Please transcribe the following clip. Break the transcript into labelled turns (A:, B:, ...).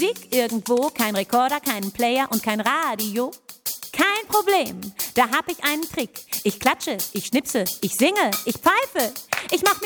A: Musik irgendwo, kein Rekorder, kein Player und kein Radio. Kein Problem, da hab ich einen Trick. Ich klatsche, ich schnipse, ich singe, ich pfeife. Ich mach mir